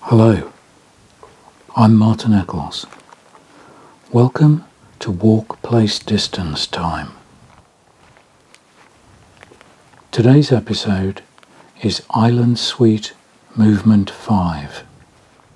Hello, I'm Martin Eccles. Welcome to Walk Place Distance Time. Today's episode is Island Suite Movement 5.